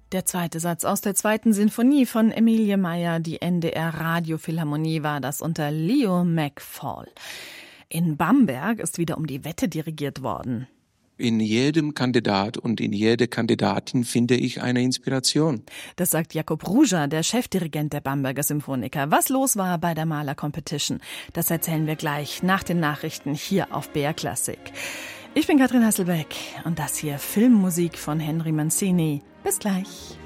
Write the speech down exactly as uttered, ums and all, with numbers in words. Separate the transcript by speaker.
Speaker 1: Der zweite Satz aus der zweiten Sinfonie von Emilie Meyer, die N D R Radiophilharmonie, war das unter Leo McFall. In Bamberg ist wieder um die Wette dirigiert worden.
Speaker 2: In jedem Kandidat und in jeder Kandidatin finde ich eine Inspiration.
Speaker 1: Das sagt Jakob Ruja, der Chefdirigent der Bamberger Symphoniker. Was los war bei der Mahler Competition, das erzählen wir gleich nach den Nachrichten hier auf B R Klassik. Ich bin Katrin Hasselbeck und das hier Filmmusik von Henry Mancini. Bis gleich.